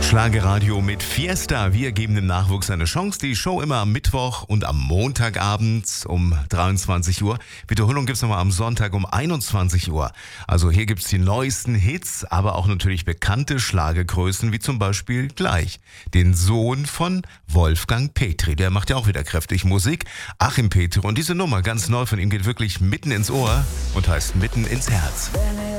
Schlagerradio mit Fiesta. Wir geben dem Nachwuchs eine Chance. Die Show immer am Mittwoch und am Montagabend um 23 Uhr. Wiederholung gibt's nochmal am Sonntag um 21 Uhr. Also hier gibt's die neuesten Hits, aber auch natürlich bekannte Schlagergrößen, wie zum Beispiel gleich den Sohn von Wolfgang Petri. Der macht ja auch wieder kräftig Musik. Achim Petri. Und diese Nummer, ganz neu von ihm, geht wirklich mitten ins Ohr und heißt mitten ins Herz.